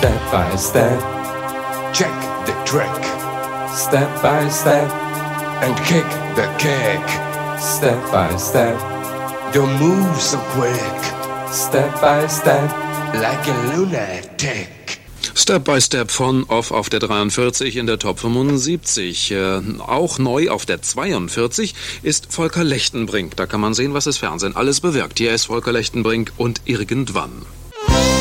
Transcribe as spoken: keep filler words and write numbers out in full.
Step by step, check the track. Step by step, and kick the kick. Step by step, don't move so quick. Step by step, like a lunatic. Step by Step von Off auf der dreiundvierzig in der Top fünfundsiebzig. Äh, auch neu auf der zweiundvierzig ist Volker Lechtenbrink. Da kann man sehen, was das Fernsehen alles bewirkt. Hier ist Volker Lechtenbrink und Irgendwann.